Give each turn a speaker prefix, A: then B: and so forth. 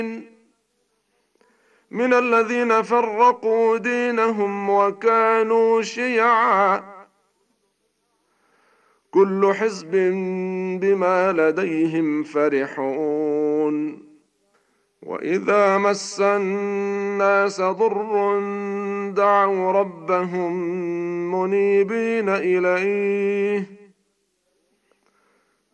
A: من الذين فرقوا دينهم وكانوا شيعا كل حزب بما لديهم فرحون. وإذا مس الناس ضر دعوا ربهم منيبين إليه